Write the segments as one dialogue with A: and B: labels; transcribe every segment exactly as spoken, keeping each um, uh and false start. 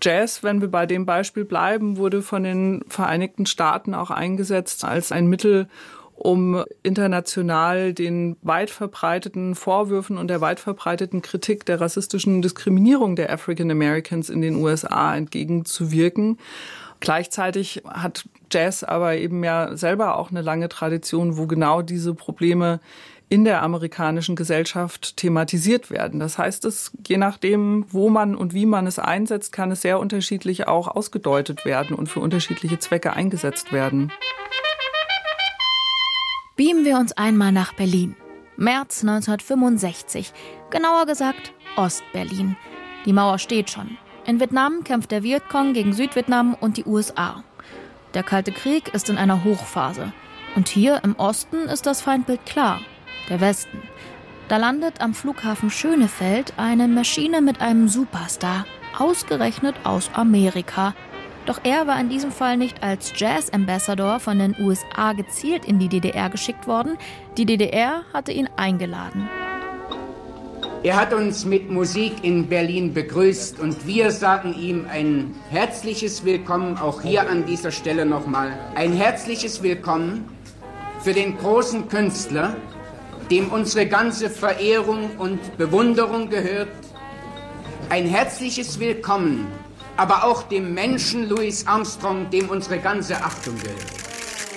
A: Jazz, wenn wir bei dem Beispiel bleiben, wurde von den Vereinigten Staaten auch eingesetzt als ein Mittel, um international den weit verbreiteten Vorwürfen und der weit verbreiteten Kritik der rassistischen Diskriminierung der African Americans in den U S A entgegenzuwirken. Gleichzeitig hat Jazz aber eben ja selber auch eine lange Tradition, wo genau diese Probleme in der amerikanischen Gesellschaft thematisiert werden. Das heißt, es, je nachdem, wo man und wie man es einsetzt, kann es sehr unterschiedlich auch ausgedeutet werden und für unterschiedliche Zwecke eingesetzt werden.
B: Beamen wir uns einmal nach Berlin. März neunzehnhundertfünfundsechzig, genauer gesagt Ostberlin. Die Mauer steht schon. In Vietnam kämpft der Vietcong gegen Südvietnam und die U S A. Der Kalte Krieg ist in einer Hochphase. Und hier im Osten ist das Feindbild klar. Der Westen. Da landet am Flughafen Schönefeld eine Maschine mit einem Superstar, ausgerechnet aus Amerika. Doch er war in diesem Fall nicht als Jazz-Ambassador von den U S A gezielt in die D D R geschickt worden. Die D D R hatte ihn eingeladen.
C: Er hat uns mit Musik in Berlin begrüßt und wir sagen ihm ein herzliches Willkommen, auch hier an dieser Stelle nochmal. Ein herzliches Willkommen für den großen Künstler, dem unsere ganze Verehrung und Bewunderung gehört. Ein herzliches Willkommen, aber auch dem Menschen Louis Armstrong, dem unsere ganze Achtung gilt.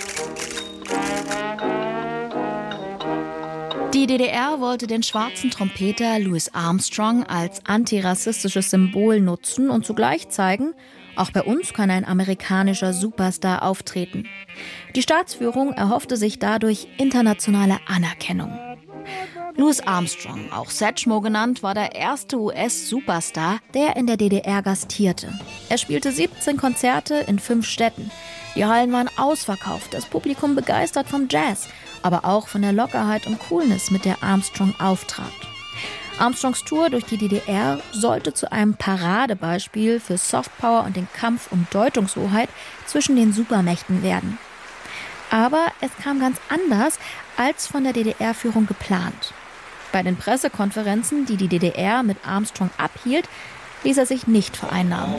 B: Die D D R wollte den schwarzen Trompeter Louis Armstrong als antirassistisches Symbol nutzen und zugleich zeigen, auch bei uns kann ein amerikanischer Superstar auftreten. Die Staatsführung erhoffte sich dadurch internationale Anerkennung. Louis Armstrong, auch Satchmo genannt, war der erste U S-Superstar, der in der D D R gastierte. Er spielte siebzehn Konzerte in fünf Städten. Die Hallen waren ausverkauft, das Publikum begeistert vom Jazz, aber auch von der Lockerheit und Coolness, mit der Armstrong auftrat. Armstrongs Tour durch die D D R sollte zu einem Paradebeispiel für Softpower und den Kampf um Deutungshoheit zwischen den Supermächten werden. Aber es kam ganz anders als von der D D R-Führung geplant. Bei den Pressekonferenzen, die die D D R mit Armstrong abhielt, ließ er sich nicht vereinnahmen.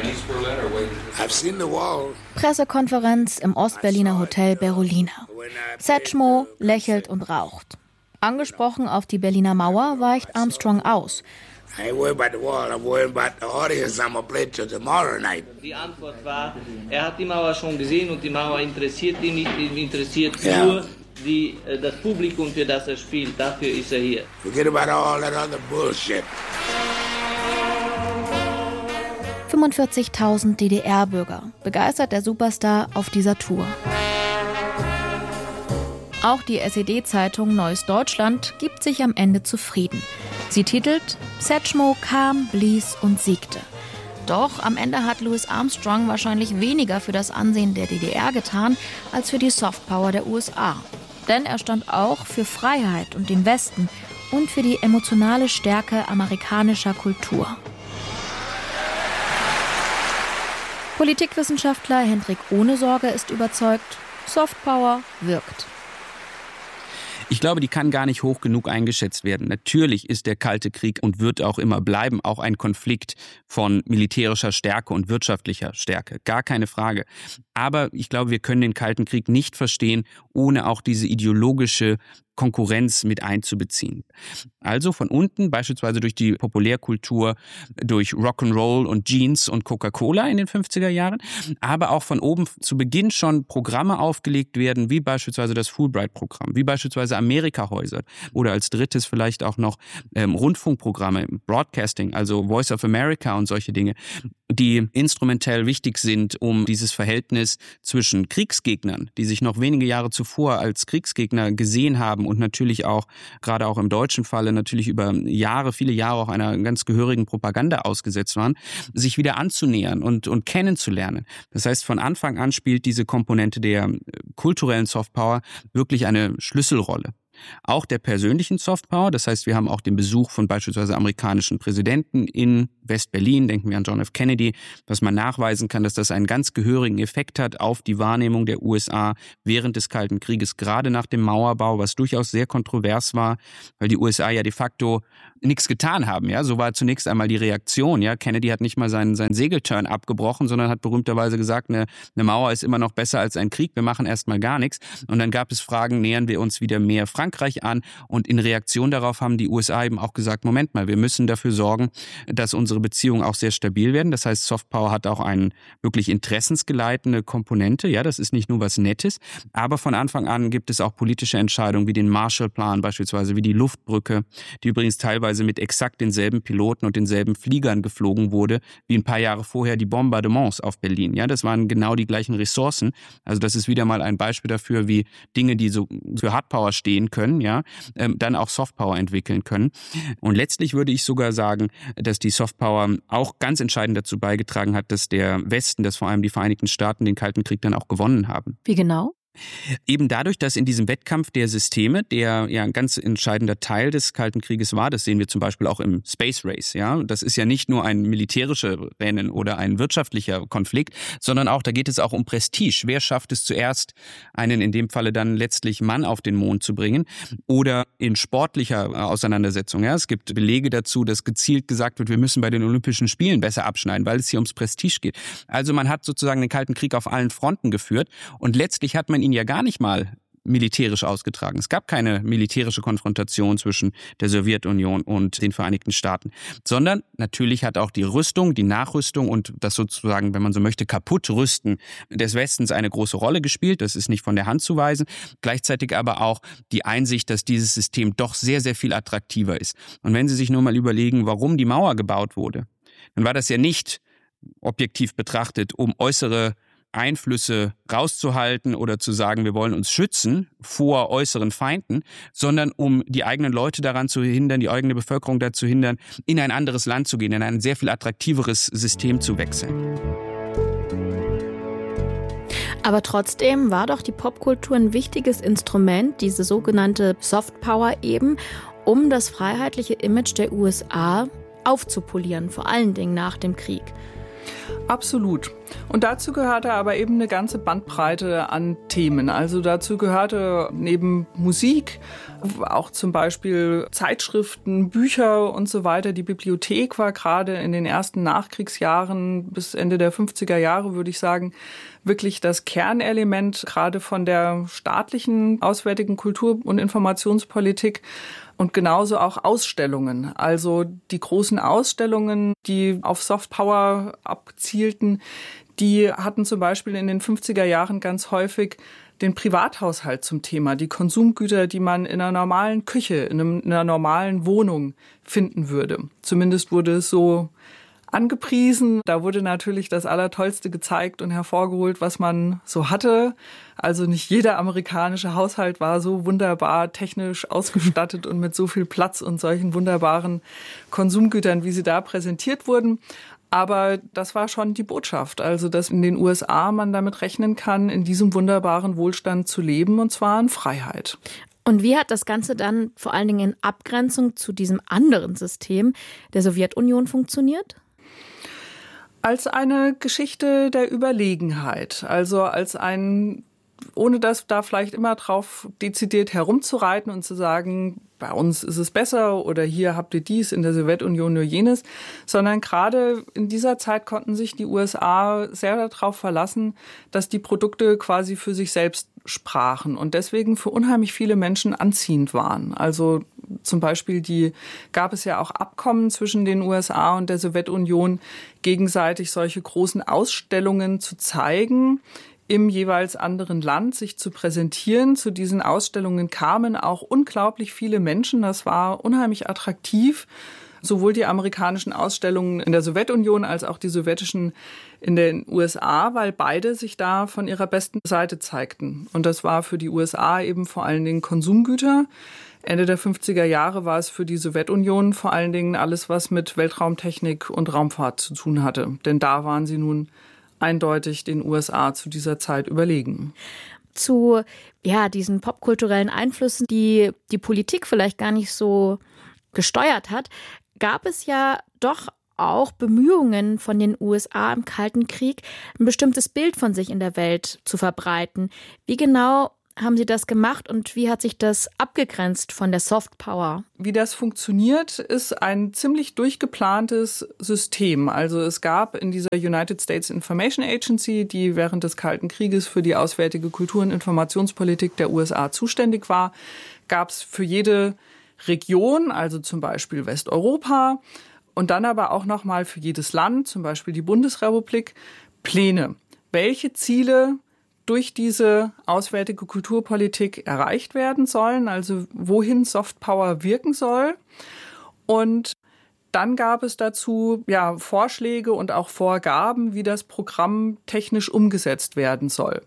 B: Pressekonferenz im Ostberliner Hotel Berolina. Satchmo lächelt und raucht. Angesprochen auf die Berliner Mauer weicht Armstrong aus.
D: Die Antwort war, er hat die Mauer schon gesehen und die Mauer interessiert ihn nicht, ihn interessiert
C: ja.
D: nur die, das Publikum, für das er spielt. Dafür ist er hier.
C: Forget about all that other bullshit.
B: fünfundvierzigtausend D D R-Bürger, begeistert der Superstar auf dieser Tour. Auch die S E D-Zeitung Neues Deutschland gibt sich am Ende zufrieden. Sie titelt „Satchmo kam, blies und siegte“. Doch am Ende hat Louis Armstrong wahrscheinlich weniger für das Ansehen der D D R getan, als für die Softpower der U S A. Denn er stand auch für Freiheit und den Westen und für die emotionale Stärke amerikanischer Kultur. Politikwissenschaftler Hendrik Ohnesorge ist überzeugt, Softpower wirkt.
E: Ich glaube, die kann gar nicht hoch genug eingeschätzt werden. Natürlich ist der Kalte Krieg und wird auch immer bleiben auch ein Konflikt von militärischer Stärke und wirtschaftlicher Stärke. Gar keine Frage. Aber ich glaube, wir können den Kalten Krieg nicht verstehen, ohne auch diese ideologische Konkurrenz mit einzubeziehen. Also von unten, beispielsweise durch die Populärkultur, durch Rock'n'Roll und Jeans und Coca-Cola in den fünfziger Jahren, aber auch von oben zu Beginn schon Programme aufgelegt werden, wie beispielsweise das Fulbright-Programm, wie beispielsweise Amerika-Häuser oder als drittes vielleicht auch noch ähm, Rundfunkprogramme, Broadcasting, also Voice of America und solche Dinge, die instrumentell wichtig sind, um dieses Verhältnis zwischen Kriegsgegnern, die sich noch wenige Jahre zuvor als Kriegsgegner gesehen haben und natürlich auch, gerade auch im deutschen Falle, natürlich über Jahre, viele Jahre auch einer ganz gehörigen Propaganda ausgesetzt waren, sich wieder anzunähern und, und kennenzulernen. Das heißt, von Anfang an spielt diese Komponente der kulturellen Softpower wirklich eine Schlüsselrolle. auch der persönlichen Softpower. Das heißt, wir haben auch den Besuch von beispielsweise amerikanischen Präsidenten in West-Berlin, denken wir an John F. Kennedy, was man nachweisen kann, dass das einen ganz gehörigen Effekt hat auf die Wahrnehmung der U S A während des Kalten Krieges, gerade nach dem Mauerbau, was durchaus sehr kontrovers war, weil die U S A ja de facto nichts getan haben. Ja, so war zunächst einmal die Reaktion. Ja, Kennedy hat nicht mal seinen, seinen Segelturn abgebrochen, sondern hat berühmterweise gesagt, eine, eine Mauer ist immer noch besser als ein Krieg. Wir machen erstmal gar nichts. Und dann gab es Fragen, nähern wir uns wieder mehr Frankreich an? Und in Reaktion darauf haben die U S A eben auch gesagt, Moment mal, wir müssen dafür sorgen, dass unsere Beziehungen auch sehr stabil werden. Das heißt, Softpower hat auch eine wirklich interessensgeleitende Komponente. Ja, das ist nicht nur was Nettes. Aber von Anfang an gibt es auch politische Entscheidungen wie den Marshallplan beispielsweise, wie die Luftbrücke, die übrigens teilweise mit exakt denselben Piloten und denselben Fliegern geflogen wurde, wie ein paar Jahre vorher die Bombardements auf Berlin. Ja, das waren genau die gleichen Ressourcen. Also das ist wieder mal ein Beispiel dafür, wie Dinge, die so für Hardpower stehen können, ja, ähm, dann auch Softpower entwickeln können. Und letztlich würde ich sogar sagen, dass die Softpower auch ganz entscheidend dazu beigetragen hat, dass der Westen, dass vor allem die Vereinigten Staaten den Kalten Krieg dann auch gewonnen haben.
B: Wie genau?
E: Eben dadurch, dass in diesem Wettkampf der Systeme, der ja ein ganz entscheidender Teil des Kalten Krieges war, das sehen wir zum Beispiel auch im Space Race, ja, das ist ja nicht nur ein militärisches Rennen oder ein wirtschaftlicher Konflikt, sondern auch, da geht es auch um Prestige. Wer schafft es zuerst, einen in dem Falle dann letztlich Mann auf den Mond zu bringen oder in sportlicher Auseinandersetzung, ja, es gibt Belege dazu, dass gezielt gesagt wird, wir müssen bei den Olympischen Spielen besser abschneiden, weil es hier ums Prestige geht. Also man hat sozusagen den Kalten Krieg auf allen Fronten geführt und letztlich hat man ihn ja gar nicht mal militärisch ausgetragen. Es gab keine militärische Konfrontation zwischen der Sowjetunion und den Vereinigten Staaten, sondern natürlich hat auch die Rüstung, die Nachrüstung und das sozusagen, wenn man so möchte, Kaputtrüsten des Westens eine große Rolle gespielt. Das ist nicht von der Hand zu weisen. Gleichzeitig aber auch die Einsicht, dass dieses System doch sehr, sehr viel attraktiver ist. Und wenn Sie sich nur mal überlegen, warum die Mauer gebaut wurde, dann war das ja nicht objektiv betrachtet, um äußere Einflüsse rauszuhalten oder zu sagen, wir wollen uns schützen vor äußeren Feinden, sondern um die eigenen Leute daran zu hindern, die eigene Bevölkerung dazu hindern, in ein anderes Land zu gehen, in ein sehr viel attraktiveres System zu wechseln.
B: Aber trotzdem war doch die Popkultur ein wichtiges Instrument, diese sogenannte Softpower eben, um das freiheitliche Image der U S A aufzupolieren, vor allen Dingen nach dem Krieg.
A: Absolut. Und dazu gehörte aber eben eine ganze Bandbreite an Themen. Also dazu gehörte neben Musik auch zum Beispiel Zeitschriften, Bücher und so weiter. Die Bibliothek war gerade in den ersten Nachkriegsjahren bis Ende der fünfziger Jahre, würde ich sagen, wirklich das Kernelement gerade von der staatlichen auswärtigen Kultur- und Informationspolitik. Und genauso auch Ausstellungen, also die großen Ausstellungen, die auf Softpower abzielten, die hatten zum Beispiel in den fünfziger Jahren ganz häufig den Privathaushalt zum Thema, die Konsumgüter, die man in einer normalen Küche, in, einem, in einer normalen Wohnung finden würde. Zumindest wurde es so angepriesen. Da wurde natürlich das Allertollste gezeigt und hervorgeholt, was man so hatte. Also nicht jeder amerikanische Haushalt war so wunderbar technisch ausgestattet und mit so viel Platz und solchen wunderbaren Konsumgütern, wie sie da präsentiert wurden. Aber das war schon die Botschaft, also dass in den U S A man damit rechnen kann, in diesem wunderbaren Wohlstand zu leben, und zwar in Freiheit.
B: Und wie hat das Ganze dann vor allen Dingen in Abgrenzung zu diesem anderen System der Sowjetunion funktioniert?
A: Als eine Geschichte der Überlegenheit, also als ein, ohne dass da vielleicht immer drauf dezidiert herumzureiten und zu sagen, bei uns ist es besser oder hier habt ihr dies, in der Sowjetunion nur jenes, sondern gerade in dieser Zeit konnten sich die U S A sehr darauf verlassen, dass die Produkte quasi für sich selbst sprachen und deswegen für unheimlich viele Menschen anziehend waren. Also zum Beispiel die, gab es ja auch Abkommen zwischen den U S A und der Sowjetunion, gegenseitig solche großen Ausstellungen zu zeigen, im jeweils anderen Land sich zu präsentieren. Zu diesen Ausstellungen kamen auch unglaublich viele Menschen. Das war unheimlich attraktiv. Sowohl die amerikanischen Ausstellungen in der Sowjetunion als auch die sowjetischen in den U S A, weil beide sich da von ihrer besten Seite zeigten. Und das war für die U S A eben vor allen Dingen Konsumgüter. Ende der fünfziger Jahre war es für die Sowjetunion vor allen Dingen alles, was mit Weltraumtechnik und Raumfahrt zu tun hatte. Denn da waren sie nun eindeutig den U S A zu dieser Zeit überlegen.
B: zu ja, diesen popkulturellen Einflüssen, die die Politik vielleicht gar nicht so gesteuert hat, gab es ja doch auch Bemühungen von den U S A im Kalten Krieg, ein bestimmtes Bild von sich in der Welt zu verbreiten. Wie genau haben Sie das gemacht und wie hat sich das abgegrenzt von der Soft Power?
A: Wie das funktioniert, ist ein ziemlich durchgeplantes System. Also es gab in dieser United States Information Agency, die während des Kalten Krieges für die auswärtige Kultur- und Informationspolitik der U S A zuständig war, gab es für jede Region, also zum Beispiel Westeuropa, und dann aber auch nochmal für jedes Land, zum Beispiel die Bundesrepublik, Pläne. Welche Ziele durch diese auswärtige Kulturpolitik erreicht werden sollen, also wohin Softpower wirken soll. Und dann gab es dazu ja, Vorschläge und auch Vorgaben, wie das Programm technisch umgesetzt werden soll.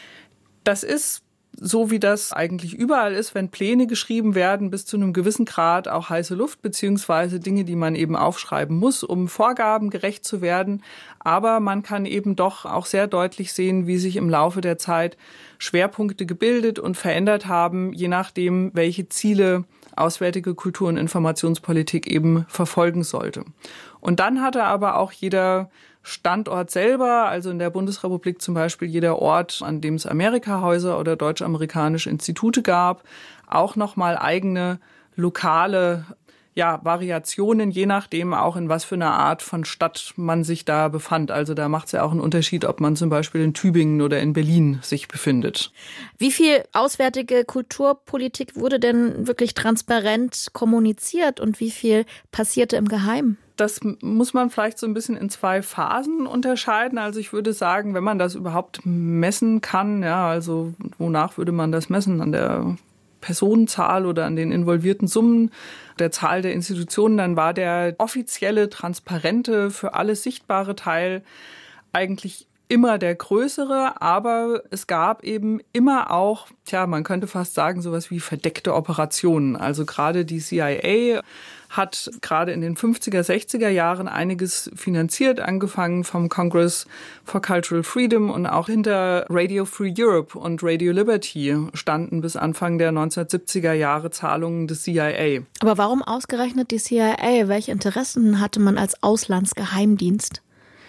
A: Das ist, so wie das eigentlich überall ist, wenn Pläne geschrieben werden, bis zu einem gewissen Grad auch heiße Luft, beziehungsweise Dinge, die man eben aufschreiben muss, um Vorgaben gerecht zu werden. Aber man kann eben doch auch sehr deutlich sehen, wie sich im Laufe der Zeit Schwerpunkte gebildet und verändert haben, je nachdem, welche Ziele auswärtige Kultur- und Informationspolitik eben verfolgen sollte. Und dann hatte aber auch jeder Standort selber, also in der Bundesrepublik zum Beispiel jeder Ort, an dem es Amerika-Häuser oder deutsch-amerikanische Institute gab, auch nochmal eigene lokale ja, Variationen, je nachdem auch in was für einer Art von Stadt man sich da befand. Also da macht es ja auch einen Unterschied, ob man zum Beispiel in Tübingen oder in Berlin sich befindet.
B: Wie viel auswärtige Kulturpolitik wurde denn wirklich transparent kommuniziert und wie viel passierte im Geheimen?
A: Das muss man vielleicht so ein bisschen in zwei Phasen unterscheiden. Also ich würde sagen, wenn man das überhaupt messen kann, ja, also wonach würde man das messen? An der Personenzahl oder an den involvierten Summen, der Zahl der Institutionen, dann war der offizielle, transparente, für alles sichtbare Teil eigentlich immer der größere, aber es gab eben immer auch, tja, man könnte fast sagen, sowas wie verdeckte Operationen. Also gerade die C I A hat gerade in den fünfziger, sechziger Jahren einiges finanziert, angefangen vom Congress for Cultural Freedom und auch hinter Radio Free Europe und Radio Liberty standen bis Anfang der neunzehnhundertsiebziger Jahre Zahlungen des C I A.
B: Aber warum ausgerechnet die C I A? Welche Interessen hatte man als Auslandsgeheimdienst?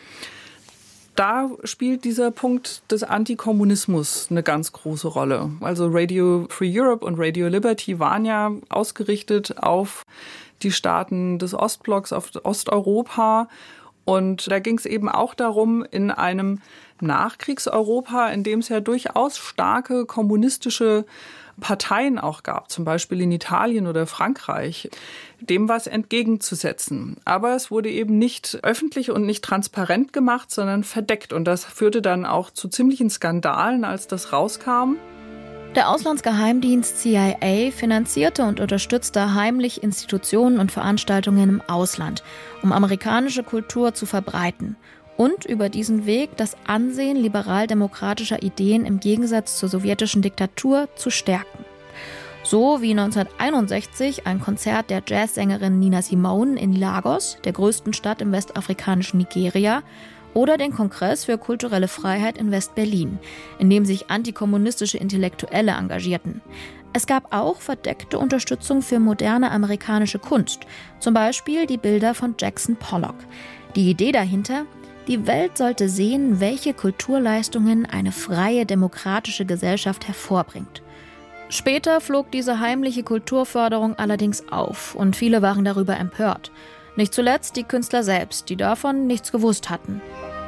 A: Da spielt dieser Punkt des Antikommunismus eine ganz große Rolle. Also Radio Free Europe und Radio Liberty waren ja ausgerichtet auf die Staaten des Ostblocks, auf Osteuropa. Und da ging es eben auch darum, in einem Nachkriegseuropa, in dem es ja durchaus starke kommunistische Parteien auch gab, zum Beispiel in Italien oder Frankreich, dem was entgegenzusetzen. Aber es wurde eben nicht öffentlich und nicht transparent gemacht, sondern verdeckt. Und das führte dann auch zu ziemlichen Skandalen, als das rauskam.
B: Der Auslandsgeheimdienst C I A finanzierte und unterstützte heimlich Institutionen und Veranstaltungen im Ausland, um amerikanische Kultur zu verbreiten und über diesen Weg das Ansehen liberal-demokratischer Ideen im Gegensatz zur sowjetischen Diktatur zu stärken. So wie neunzehnhunderteinundsechzig ein Konzert der Jazzsängerin Nina Simone in Lagos, der größten Stadt im westafrikanischen Nigeria, oder den Kongress für kulturelle Freiheit in West-Berlin, in dem sich antikommunistische Intellektuelle engagierten. Es gab auch verdeckte Unterstützung für moderne amerikanische Kunst, zum Beispiel die Bilder von Jackson Pollock. Die Idee dahinter: Die Welt sollte sehen, welche Kulturleistungen eine freie, demokratische Gesellschaft hervorbringt. Später flog diese heimliche Kulturförderung allerdings auf und viele waren darüber empört. Nicht zuletzt die Künstler selbst, die davon nichts gewusst hatten.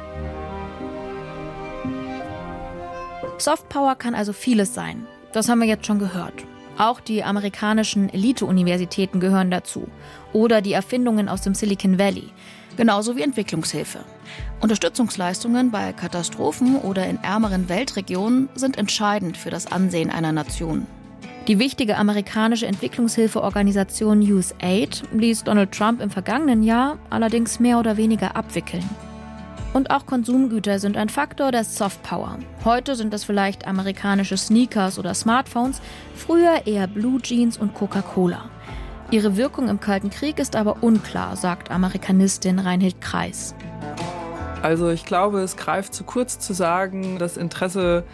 B: Softpower kann also vieles sein. Das haben wir jetzt schon gehört. Auch die amerikanischen Elite-Universitäten gehören dazu. Oder die Erfindungen aus dem Silicon Valley. Genauso wie Entwicklungshilfe. Unterstützungsleistungen bei Katastrophen oder in ärmeren Weltregionen sind entscheidend für das Ansehen einer Nation. Die wichtige amerikanische Entwicklungshilfeorganisation U S A I D ließ Donald Trump im vergangenen Jahr allerdings mehr oder weniger abwickeln. Und auch Konsumgüter sind ein Faktor der Softpower. Heute sind es vielleicht amerikanische Sneakers oder Smartphones, früher eher Blue Jeans und Coca-Cola. Ihre Wirkung im Kalten Krieg ist aber unklar, sagt Amerikanistin Reinhild Kreis.
A: Also ich glaube, es greift zu kurz zu sagen, das Interesse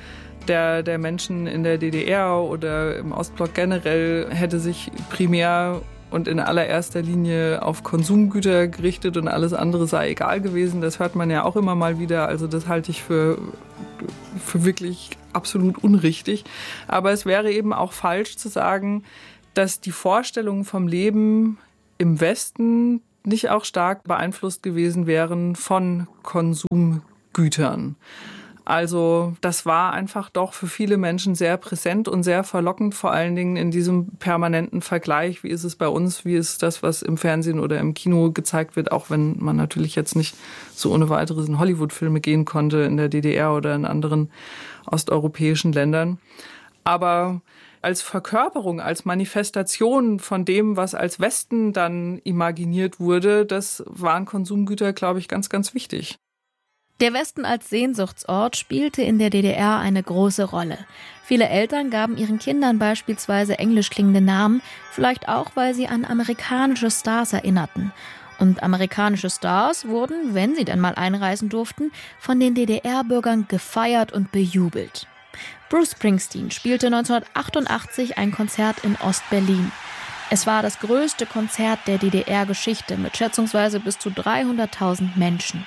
A: der, der Menschen in der D D R oder im Ostblock generell hätte sich primär und in allererster Linie auf Konsumgüter gerichtet und alles andere sei egal gewesen. Das hört man ja auch immer mal wieder. Also das halte ich für, für wirklich absolut unrichtig. Aber es wäre eben auch falsch zu sagen, dass die Vorstellungen vom Leben im Westen nicht auch stark beeinflusst gewesen wären von Konsumgütern. Also das war einfach doch für viele Menschen sehr präsent und sehr verlockend, vor allen Dingen in diesem permanenten Vergleich. Wie ist es bei uns, wie ist das, was im Fernsehen oder im Kino gezeigt wird, auch wenn man natürlich jetzt nicht so ohne weiteres in Hollywood-Filme gehen konnte in der D D R oder in anderen osteuropäischen Ländern. Aber als Verkörperung, als Manifestation von dem, was als Westen dann imaginiert wurde, das waren Konsumgüter, glaube ich, ganz, ganz wichtig.
B: Der Westen als Sehnsuchtsort spielte in der D D R eine große Rolle. Viele Eltern gaben ihren Kindern beispielsweise englisch klingende Namen, vielleicht auch, weil sie an amerikanische Stars erinnerten. Und amerikanische Stars wurden, wenn sie dann mal einreisen durften, von den D D R-Bürgern gefeiert und bejubelt. Bruce Springsteen spielte neunzehnhundertachtundachtzig ein Konzert in Ost-Berlin. Es war das größte Konzert der D D R-Geschichte mit schätzungsweise bis zu dreihunderttausend Menschen.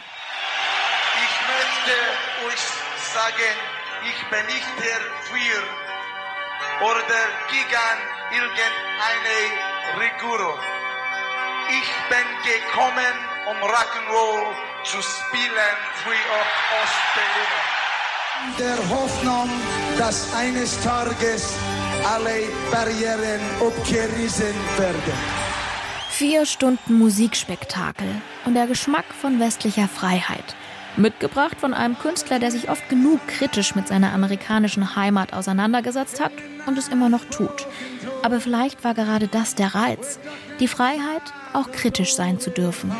F: Sagen, ich bin nicht der Führer oder gegen irgendeine Regierung. Ich bin gekommen, um Rock'n'Roll zu spielen für Ostberliner.
G: Der Hoffnung, dass eines Tages alle Barrieren abgerissen werden.
B: Vier Stunden Musikspektakel und der Geschmack von westlicher Freiheit. Mitgebracht von einem Künstler, der sich oft genug kritisch mit seiner amerikanischen Heimat auseinandergesetzt hat und es immer noch tut. Aber vielleicht war gerade das der Reiz, die Freiheit, auch kritisch sein zu dürfen.